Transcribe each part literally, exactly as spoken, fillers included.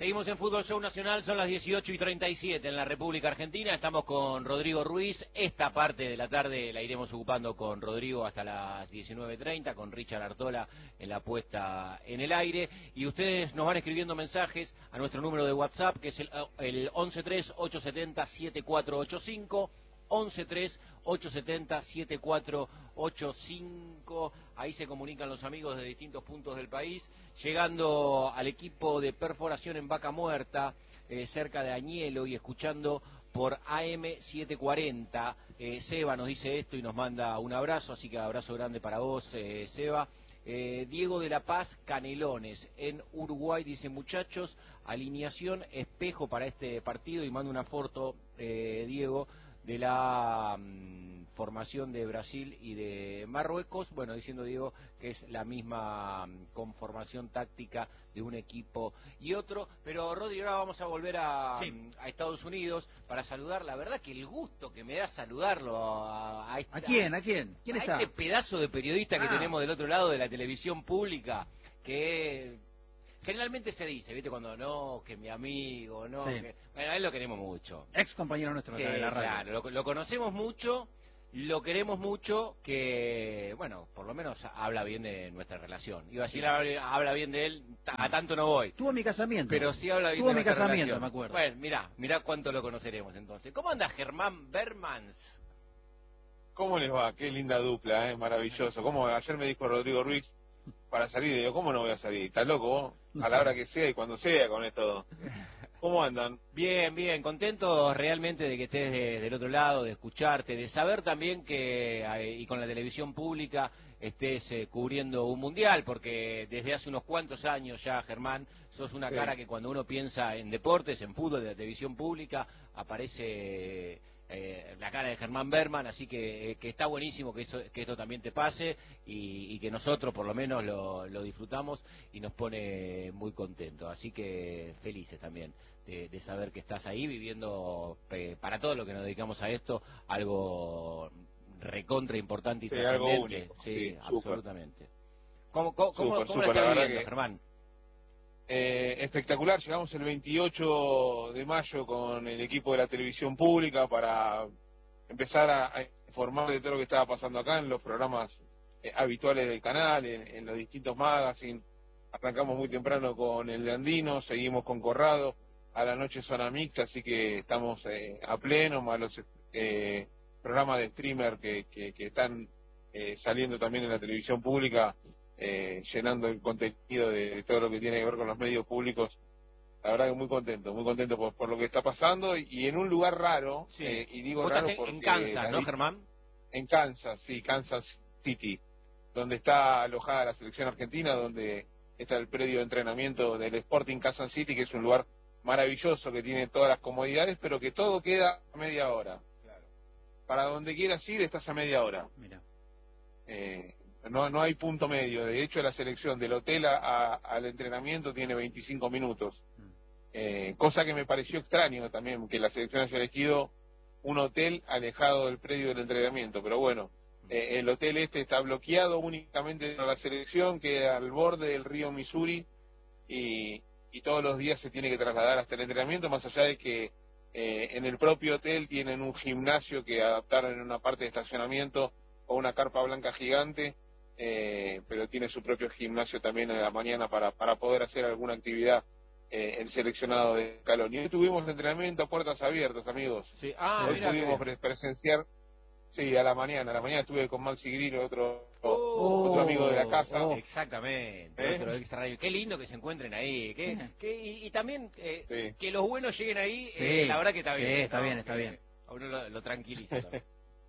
Seguimos en Fútbol Show Nacional, son las dieciocho y treinta y siete en la República Argentina. Estamos con Rodrigo Ruiz. Esta parte de la tarde la iremos ocupando con Rodrigo hasta las diecinueve treinta, con Richard Artola en la puesta en el aire. Y ustedes nos van escribiendo mensajes a nuestro número de WhatsApp, que es el, el once tres ocho setenta siete cuatro ocho cinco. once tres ocho setenta siete cuatro ocho cinco. Ahí se comunican los amigos de distintos puntos del país, llegando al equipo de perforación en Vaca Muerta, eh, cerca de Añelo, y escuchando por A M setecientos cuarenta. eh, Seba nos dice esto y nos manda un abrazo, así que abrazo grande para vos, eh, Seba. Eh, Diego de la Paz, Canelones, en Uruguay, dice: muchachos, alineación espejo para este partido, y manda una foto, eh, Diego, de la um, formación de Brasil y de Marruecos. Bueno, diciendo Diego que es la misma um, conformación táctica de un equipo y otro. Pero Rodri, ahora vamos a volver a, sí. um, a Estados Unidos para saludar. La verdad que el gusto que me da saludarlo a, a, esta, ¿A quién? ¿A quién? ¿Quién a está? este pedazo de periodista ah. que tenemos del otro lado de la televisión pública, que generalmente se dice, ¿viste? Cuando no, que mi amigo, no. Sí. Que, bueno, a él lo queremos mucho. Ex compañero nuestro sí, acá de la radio. Claro, lo, lo conocemos mucho, lo queremos mucho, que, bueno, por lo menos habla bien de nuestra relación. Iba a decir, sí. habla, habla bien de él, a tanto no voy. Tuvo mi casamiento. Pero sí habla bien Tuvo de mi nuestra casamiento, relación. me acuerdo. Bueno, mirá, mirá cuánto lo conoceremos entonces. ¿Cómo anda Germán Bermans? ¿Cómo les va? Qué linda dupla, ¿eh? Maravilloso. ¿Cómo? Ayer me dijo Rodrigo Ruiz para salir, y digo, ¿cómo no voy a salir? ¿Estás loco vos? A la hora que sea y cuando sea con esto. ¿Cómo andan? Bien, bien, contentos realmente de que estés de, del otro lado, de escucharte, de saber también que, y con la televisión pública, estés eh, cubriendo un mundial, porque desde hace unos cuantos años ya, Germán, sos una sí. cara que cuando uno piensa en deportes, en fútbol, de la televisión pública, aparece eh, la cara de Germán Berman, así que, eh, que está buenísimo que, eso, que esto también te pase, y, y que nosotros por lo menos lo, lo disfrutamos y nos pone muy contentos, así que felices también de, de saber que estás ahí viviendo, eh, para todo lo que nos dedicamos a esto, algo recontra importante y sí, trascendente. Sí, sí, absolutamente. ¿Cómo, cómo, super, cómo, cómo super, lo estás viviendo, que, Germán? Eh, espectacular, llegamos el veintiocho de mayo con el equipo de la televisión pública para empezar a, a informar de todo lo que estaba pasando acá en los programas eh, habituales del canal, en, en los distintos magazines. Arrancamos muy temprano con el de Andino, seguimos con Corrado, a la noche zona mixta, así que estamos eh, a pleno, más los eh, programas de streamer que, que, que están eh, saliendo también en la televisión pública, eh, llenando el contenido de, de todo lo que tiene que ver con los medios públicos. La verdad que muy contento, muy contento por, por lo que está pasando, y, y en un lugar raro, sí. eh, y digo ¿Vos raro estás en, porque... en Kansas, ¿no, la, Germán? En Kansas, sí, Kansas City, donde está alojada la selección argentina, donde está el predio de entrenamiento del Sporting Kansas City, que es un lugar maravilloso, que tiene todas las comodidades, pero que todo queda a media hora. Claro. Para donde quieras ir, estás a media hora. Mira. Eh, no, no hay punto medio. De hecho, la selección del hotel a, a, al entrenamiento tiene veinticinco minutos. Mm. Eh, cosa que me pareció extraño también, que la selección haya elegido un hotel alejado del predio del entrenamiento. Pero bueno, eh, el hotel este está bloqueado únicamente para la selección, queda al borde del río Missouri, y... y todos los días se tiene que trasladar hasta el entrenamiento, más allá de que eh, en el propio hotel tienen un gimnasio que adaptaron en una parte de estacionamiento o una carpa blanca gigante, eh, pero tiene su propio gimnasio también en la mañana para, para poder hacer alguna actividad eh, el seleccionado de Scaloni. Y hoy tuvimos entrenamiento a puertas abiertas, amigos. Sí. Ah, hoy mira, pudimos pre presenciar, sí, a la mañana, a la mañana estuve con Maxi Grillo, otro... Oh, otro amigo de la casa. Oh, exactamente, ¿eh? Otro extra. Qué lindo que se encuentren ahí. Que, sí. que, y, y también eh, sí. que los buenos lleguen ahí, sí. eh, la verdad que está sí, bien. está ¿no? bien, está que bien. A uno lo, lo tranquiliza también.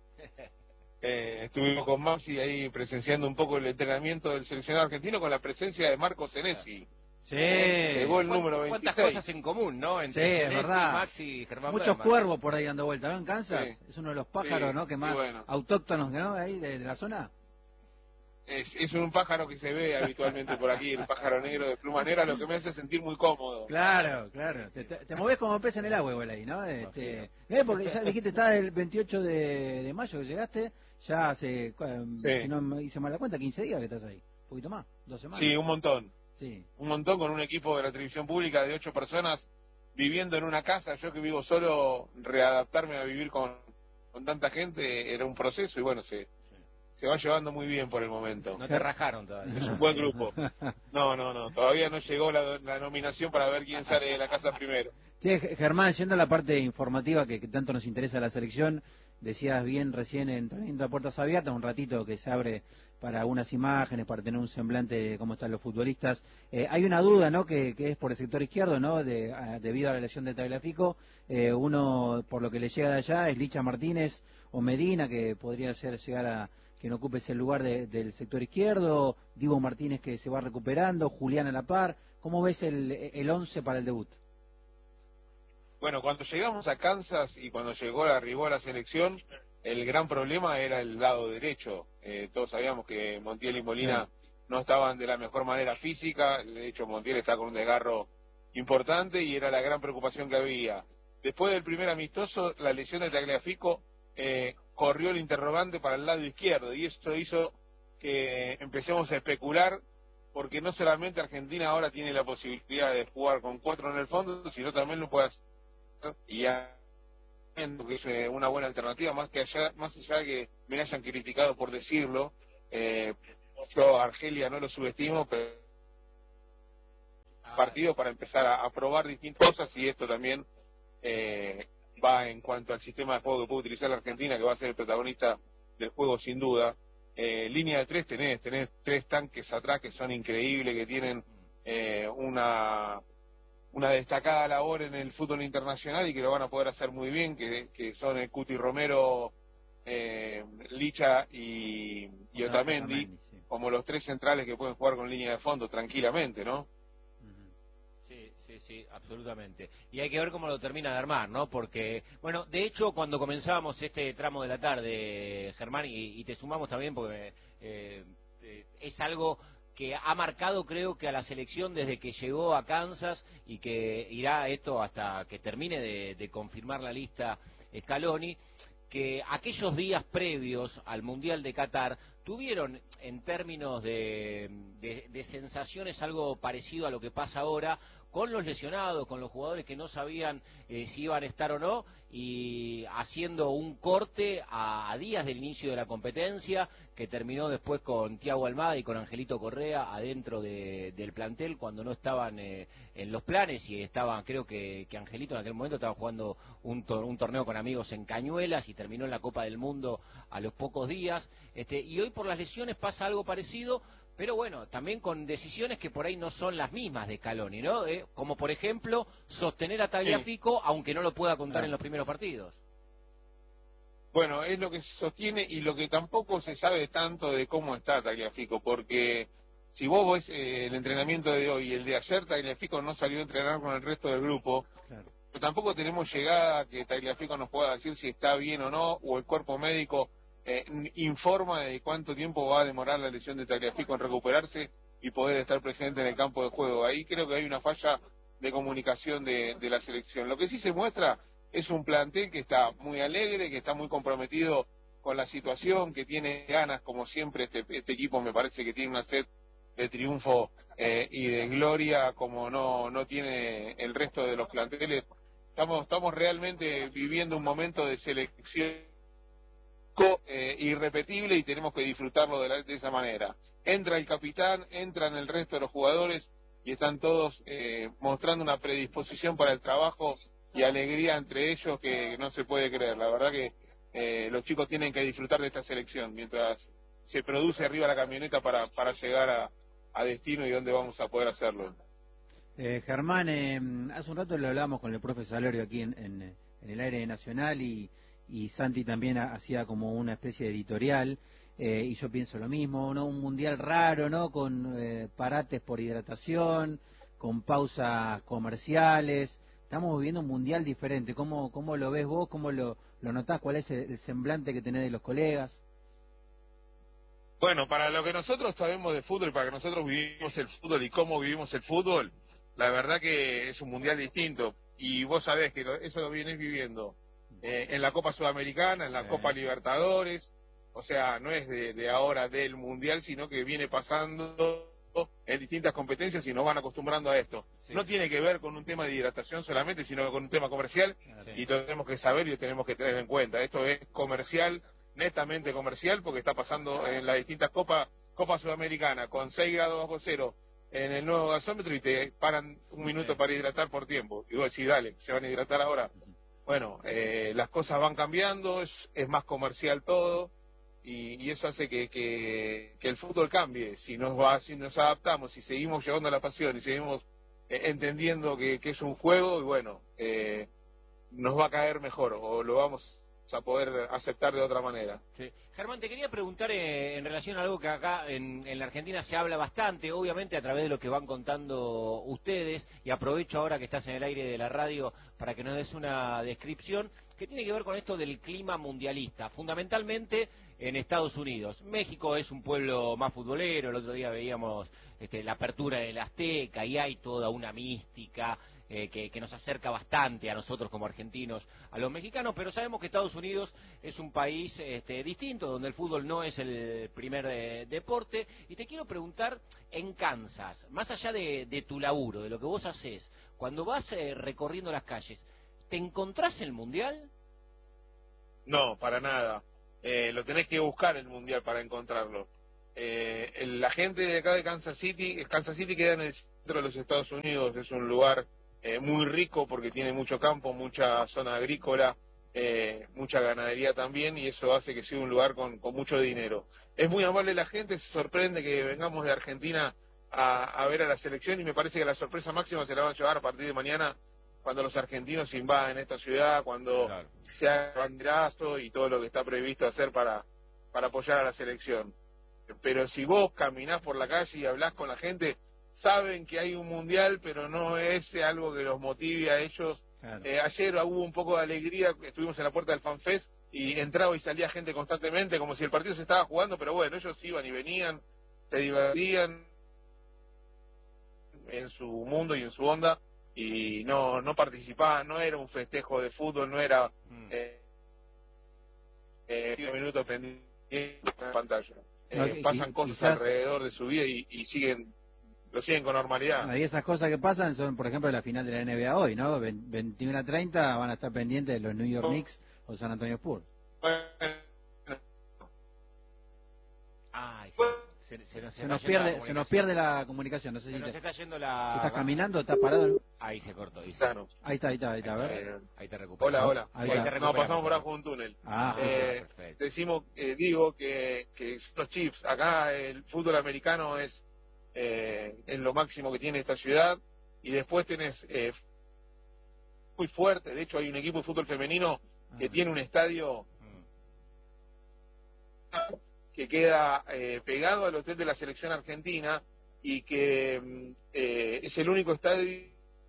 eh, estuvimos con Maxi ahí presenciando un poco el entrenamiento del seleccionado argentino con la presencia de Marco Senesi. Sí. Llegó el número veintiséis. ¿Cuántas cosas en común, no? Entre sí, Senesi, verdad. Maxi y Germán Muchos Berman. cuervos por ahí dando vuelta, ¿no? En Kansas. Sí. Es uno de los pájaros, sí. ¿no? Que más bueno. autóctonos, ¿no? Ahí de, de la zona. Es, es un pájaro que se ve habitualmente por aquí, el pájaro negro de pluma negra, lo que me hace sentir muy cómodo. Claro, claro. Te, te, te movés como pez en el agua igual ahí, ¿no? Este, ¿eh? Porque ya dijiste, está el veintiocho de, de mayo que llegaste, ya hace, sí. si no me hice mal la cuenta, quince días que estás ahí. Un poquito más, dos semanas. Sí, un montón. Sí. Un montón con un equipo de la televisión pública de ocho personas viviendo en una casa. Yo que vivo solo, readaptarme a vivir con, con tanta gente era un proceso y bueno, se, sí. se va llevando muy bien por el momento. No te rajaron todavía. Es un buen grupo. No, no, no, todavía no llegó la, la nominación para ver quién sale de la casa primero. Sí, Germán, yendo a la parte informativa que, que tanto nos interesa a la selección, decías bien recién en Entrenamiento a Puertas Abiertas, un ratito que se abre para algunas imágenes, para tener un semblante de cómo están los futbolistas. Eh, hay una duda, ¿no?, que, que es por el sector izquierdo, ¿no?, de, a, debido a la lesión de Tagliafico. Eh, uno, por lo que le llega de allá, es Licha Martínez o Medina, que podría ser llegar a quien ocupe ese lugar de, del sector izquierdo, Diego Martínez que se va recuperando, Julián a la par. ¿Cómo ves el, el once para el debut? Bueno, cuando llegamos a Kansas y cuando llegó, arribó a la selección, el gran problema era el lado derecho. Eh, todos sabíamos que Montiel y Molina sí. no estaban de la mejor manera física, de hecho Montiel está con un desgarro importante y era la gran preocupación que había. Después del primer amistoso, la lesión de Tagliafico eh, corrió el interrogante para el lado izquierdo y eso hizo que empecemos a especular, porque no solamente Argentina ahora tiene la posibilidad de jugar con cuatro en el fondo, sino también lo puede hacer y ya que es una buena alternativa, más que allá, más allá de que me hayan criticado por decirlo. eh, yo a Argelia no lo subestimo, pero partido para empezar a, a probar distintas cosas y esto también eh, va en cuanto al sistema de juego que puede utilizar la Argentina, que va a ser el protagonista del juego sin duda. Eh, línea de tres tenés, tenés tres tanques atrás que son increíbles, que tienen eh, una una destacada labor en el fútbol internacional y que lo van a poder hacer muy bien, que, que son el Cuti Romero, eh, Licha y, y Otamendi, Otamendi sí. como los tres centrales que pueden jugar con línea de fondo tranquilamente, ¿no? Sí, sí, sí, absolutamente. Y hay que ver cómo lo termina de armar, ¿no? Porque, bueno, de hecho, cuando comenzábamos este tramo de la tarde, Germán, y, y te sumamos también porque eh, eh, es algo que ha marcado, creo que a la selección desde que llegó a Kansas y que irá esto hasta que termine de, de confirmar la lista Scaloni, que aquellos días previos al Mundial de Qatar tuvieron en términos de, de, de sensaciones algo parecido a lo que pasa ahora, con los lesionados, con los jugadores que no sabían eh, si iban a estar o no, y haciendo un corte a, a días del inicio de la competencia, que terminó después con Thiago Almada y con Angelito Correa adentro de, del plantel, cuando no estaban eh, en los planes, y estaban, creo que, que Angelito en aquel momento estaba jugando un, tor un torneo con amigos en Cañuelas, y terminó en la Copa del Mundo a los pocos días, este, y hoy por las lesiones pasa algo parecido, pero bueno, también con decisiones que por ahí no son las mismas de Scaloni, ¿no? Eh, como por ejemplo, sostener a Tagliafico, sí. aunque no lo pueda contar ah. en los primeros partidos. Bueno, es lo que se sostiene y lo que tampoco se sabe tanto de cómo está Tagliafico, porque si vos ves eh, el entrenamiento de hoy y el de ayer, Tagliafico no salió a entrenar con el resto del grupo, claro. pero tampoco tenemos llegada a que Tagliafico nos pueda decir si está bien o no, o el cuerpo médico Eh, informa de cuánto tiempo va a demorar la lesión de Tagliafico en recuperarse y poder estar presente en el campo de juego. Ahí creo que hay una falla de comunicación de, de la selección. Lo que sí se muestra es un plantel que está muy alegre, que está muy comprometido con la situación, que tiene ganas, como siempre este, este equipo me parece que tiene una sed de triunfo eh, y de gloria como no, no tiene el resto de los planteles. Estamos, estamos realmente viviendo un momento de selección Eh, irrepetible y tenemos que disfrutarlo de, la, de esa manera. Entra el capitán, entran el resto de los jugadores y están todos eh, mostrando una predisposición para el trabajo y alegría entre ellos que no se puede creer. La verdad que eh, los chicos tienen que disfrutar de esta selección mientras se produce arriba la camioneta para, para llegar a, a destino y donde vamos a poder hacerlo. Eh, Germán, eh, hace un rato lo hablábamos con el profe Salorio aquí en, en, en el aire nacional y y Santi también hacía como una especie de editorial, eh, y yo pienso lo mismo, ¿no? Un mundial raro, ¿no? Con eh, parates por hidratación, con pausas comerciales. Estamos viviendo un mundial diferente. ¿Cómo, cómo lo ves vos? ¿Cómo lo, lo notás? ¿Cuál es el, el semblante que tenés de los colegas? Bueno, para lo que nosotros sabemos de fútbol, para que nosotros vivimos el fútbol y cómo vivimos el fútbol, la verdad que es un mundial distinto. Y vos sabés que lo, eso lo vienes viviendo Eh, en la Copa Sudamericana, en la sí. Copa Libertadores, o sea, no es de, de ahora del Mundial, sino que viene pasando en distintas competencias y nos van acostumbrando a esto. Sí. No tiene que ver con un tema de hidratación solamente, sino con un tema comercial, Sí. y lo tenemos que saber y lo tenemos que tener en cuenta. Esto es comercial, netamente comercial, porque está pasando en las distintas copas, Copa Sudamericana, con seis grados bajo cero en el nuevo gasómetro y te paran un minuto Sí. para hidratar por tiempo. Y vos decís, dale, se van a hidratar ahora. Bueno, eh, las cosas van cambiando, es, es más comercial todo. Y, y eso hace que, que, que el fútbol cambie. Si nos va, si nos adaptamos, si seguimos llevando la pasión y seguimos eh, entendiendo que, que es un juego, y bueno, eh, nos va a caer mejor o lo vamos a poder aceptar de otra manera. Sí. Germán, te quería preguntar eh, en relación a algo que acá en, en la Argentina se habla bastante, obviamente a través de lo que van contando ustedes, y aprovecho ahora que estás en el aire de la radio para que nos des una descripción que tiene que ver con esto del clima mundialista, fundamentalmente en Estados Unidos. México es un pueblo más futbolero, el otro día veíamos este, la apertura del Azteca y hay toda una mística eh, que, que nos acerca bastante a nosotros como argentinos, a los mexicanos, pero sabemos que Estados Unidos es un país este, distinto, donde el fútbol no es el primer eh, deporte, y te quiero preguntar, en Kansas, más allá de, de tu laburo, de lo que vos haces, cuando vas eh, recorriendo las calles, ¿te encontrás el Mundial? No, para nada. Eh, lo tenés que buscar el Mundial para encontrarlo. Eh, el- la gente de acá de Kansas City, Kansas City queda en el centro de los Estados Unidos, es un lugar eh, muy rico porque tiene mucho campo, mucha zona agrícola, eh, mucha ganadería también, y eso hace que sea un lugar con, con mucho dinero. Es muy amable la gente, se sorprende que vengamos de Argentina a, a ver a la selección, y me parece que la sorpresa máxima se la van a llevar a partir de mañana, cuando los argentinos invaden esta ciudad, cuando Claro. se haga banderazo y todo lo que está previsto hacer para, para apoyar a la selección. Pero si vos caminás por la calle y hablás con la gente, saben que hay un mundial, pero no es algo que los motive a ellos. Claro. Eh, ayer hubo un poco de alegría, estuvimos en la puerta del FanFest y entraba y salía gente constantemente, como si el partido se estaba jugando, pero bueno, ellos iban y venían, se divertían en su mundo y en su onda, y no no participaban, no era un festejo de fútbol, no era Mm. eh, eh, diez minutos pendientes en la pantalla. Eh, No, qui- pasan cosas quizás- alrededor de su vida y, y siguen lo siguen con normalidad. Ahí esas cosas que pasan son, por ejemplo, la final de la N B A hoy, ¿no? Ve- veintiuno a treinta van a estar pendientes de los New York Knicks o San Antonio Spurs. Bueno, Ay, se, se, se nos, Se está nos yendo la pierde, se comunicación. nos pierde la comunicación. No sé Se si, nos te- está yendo la... si estás caminando, estás parado. Ahí se cortó, dice. claro. Ahí está, ahí está, ahí está. A ver. Eh, Ahí te recupero. hola, hola. Ahí Eh, está. no, pasamos por abajo de un túnel. Ah, Eh, perfecto. decimos, eh, digo que, que los Chiefs, acá el fútbol americano es, eh, es lo máximo que tiene esta ciudad, y después tenés eh, muy fuerte, de hecho hay un equipo de fútbol femenino que Ah. tiene un estadio Mm. que queda eh, pegado al hotel de la selección argentina, y que mm, eh, es el único estadio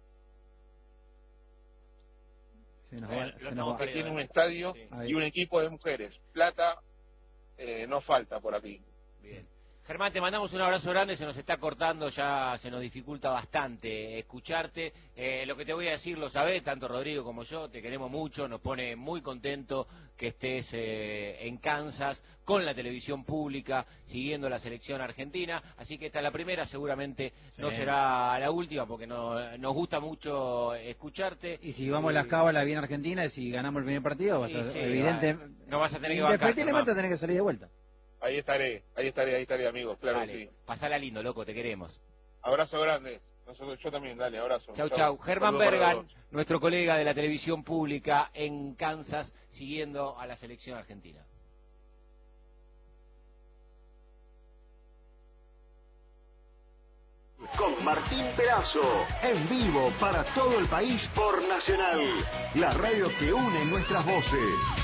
Se nos Eh, va, lo se estamos nos va. que perdiendo, tiene un ¿eh? estadio Sí. Ahí. y un equipo de mujeres. Plata eh, no falta por aquí. Bien. Germán, te mandamos un abrazo grande, se nos está cortando, ya se nos dificulta bastante escucharte. Eh, lo que te voy a decir lo sabés, tanto Rodrigo como yo, te queremos mucho, nos pone muy contento que estés eh, en Kansas con la televisión pública, siguiendo la selección argentina, así que esta es la primera, seguramente no Sí. será la última, porque no, nos gusta mucho escucharte. Y si vamos a las cábalas bien Argentina, y si ganamos el primer partido, vas Sí, a, sí, evidente, va. No vas a tener que bancar, indefectiblemente Germán. tenés que salir de vuelta. Ahí estaré, ahí estaré, ahí estaré, amigos, claro Dale, que sí. pasala lindo, loco, te queremos. Abrazo grande. Nosotros, yo también, dale, abrazo. Chau, chau. Germán Saludos para Bergan, todos. nuestro colega de la televisión pública en Kansas, siguiendo a la selección argentina. Con Martín Perazo, en vivo para todo el país por Nacional, la radio que une nuestras voces.